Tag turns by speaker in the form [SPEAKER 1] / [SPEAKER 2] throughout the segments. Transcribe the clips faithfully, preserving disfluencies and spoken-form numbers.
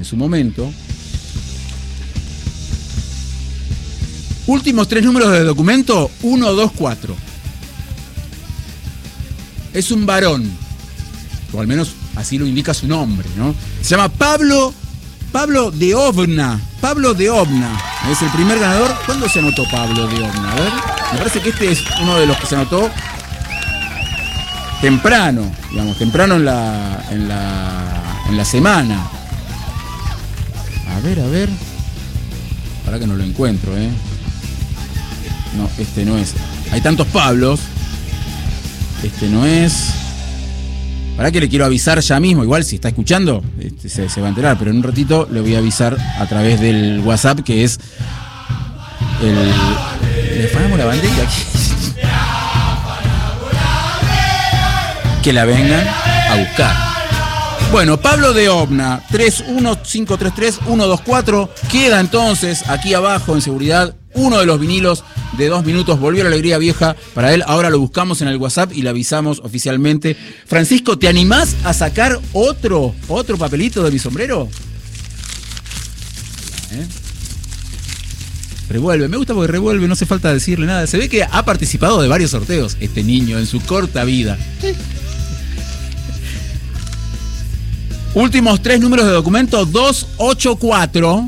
[SPEAKER 1] de su momento. Últimos tres números del documento, uno dos cuatro. Es un varón, o al menos así lo indica su nombre, ¿no? Se llama Pablo, Pablo de Ovna. Pablo de Ovna. Es el primer ganador. ¿Cuándo se anotó Pablo de Ovna? A ver, me parece que este es uno de los que se anotó temprano, digamos, temprano en la, en la, en la semana. A ver, a ver. Para que no lo encuentro, ¿eh? No, este no es. Hay tantos Pablos. Este no es. Para que le quiero avisar ya mismo. Igual si está escuchando, este, se, se va a enterar. Pero en un ratito le voy a avisar a través del WhatsApp, que es el. ¿Le ponemos la bandera aquí? Que la vengan a buscar. Bueno, Pablo de Ovna, tres uno cinco tres tres uno dos cuatro. Queda entonces aquí abajo en seguridad uno de los vinilos de dos minutos. Volvió la alegría vieja para él. Ahora lo buscamos en el WhatsApp y le avisamos oficialmente. Francisco, ¿te animás a sacar otro, otro papelito de mi sombrero? ¿Eh? Revuelve, me gusta porque revuelve, no hace falta decirle nada. Se ve que ha participado de varios sorteos este niño en su corta vida. Sí. Últimos tres números de documento, dos ocho cuatro.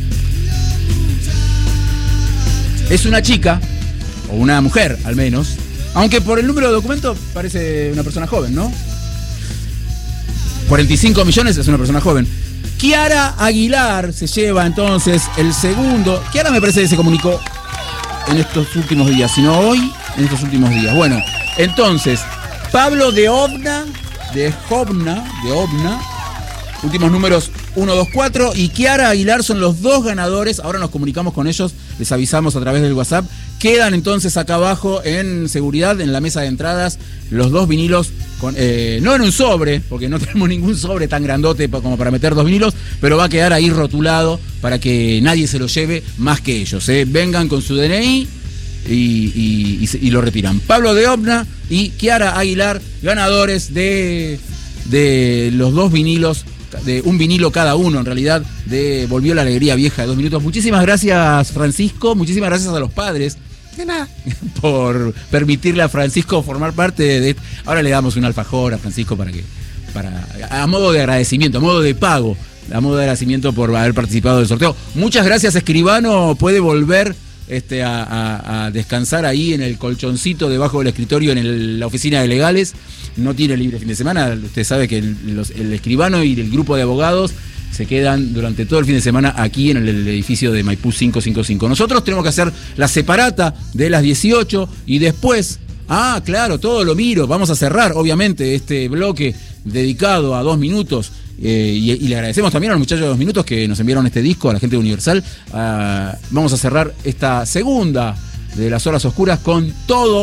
[SPEAKER 1] Es una chica, o una mujer al menos, aunque por el número de documento parece una persona joven, ¿no? cuarenta y cinco millones es una persona joven. Kiara Aguilar se lleva entonces el segundo. Kiara me parece que se comunicó en estos últimos días, sino hoy, en estos últimos días. Bueno, entonces, Pablo de Ovna, de Ovna, de Ovna, últimos números uno dos cuatro, y Kiara Aguilar son los dos ganadores. Ahora nos comunicamos con ellos, les avisamos a través del WhatsApp. Quedan entonces acá abajo en seguridad, en la mesa de entradas, los dos vinilos, con, eh, no en un sobre, porque no tenemos ningún sobre tan grandote como para meter dos vinilos, pero va a quedar ahí rotulado para que nadie se lo lleve más que ellos. ¿eh? Vengan con su D N I y, y, y, y lo retiran. Pablo de Ovna y Kiara Aguilar, ganadores de, de los dos vinilos, de un vinilo cada uno, en realidad, de Volvió la Alegría Vieja de dos minutos. Muchísimas gracias, Francisco. Muchísimas gracias a los padres. De nada. Por permitirle a Francisco formar parte de... Ahora le damos un alfajor a Francisco para que... para a modo de agradecimiento, a modo de pago, a modo de agradecimiento por haber participado del sorteo. Muchas gracias, escribano. Puede volver este, a, a, a descansar ahí en el colchoncito debajo del escritorio en el, la oficina de legales. No tiene libre fin de semana. Usted sabe que el, los, el escribano y el grupo de abogados se quedan durante todo el fin de semana aquí en el, el edificio de Maipú quinientos cincuenta y cinco. Nosotros tenemos que hacer la separata de las dieciocho y después, ah, claro, todo lo miro. Vamos a cerrar, obviamente, este bloque dedicado a dos minutos. Eh, y, y le agradecemos también a los muchachos de dos minutos que nos enviaron este disco, a la gente de Universal. Uh, vamos a cerrar esta segunda de las horas oscuras con todo